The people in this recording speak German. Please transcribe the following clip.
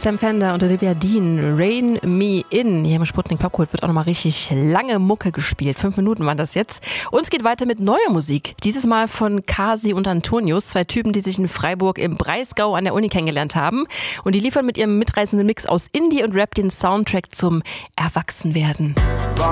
Sam Fender und Olivia Dean, Rain Me In. Hier im Sputnik Popkult wird auch nochmal richtig lange Mucke gespielt. 5 Minuten waren das jetzt. Und es geht weiter mit neuer Musik. Dieses Mal von Kasi und Antonius, 2 Typen, die sich in Freiburg im Breisgau an der Uni kennengelernt haben. Und die liefern mit ihrem mitreißenden Mix aus Indie und Rap den Soundtrack zum Erwachsenwerden.